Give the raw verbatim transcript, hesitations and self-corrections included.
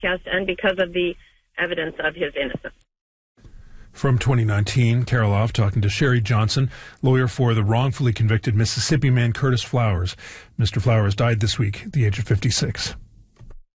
podcast and because of the evidence of his innocence. From twenty nineteen, Karilov talking to Sherry Johnson, lawyer for the wrongfully convicted Mississippi man Curtis Flowers. Mister Flowers died this week at the age of fifty-six.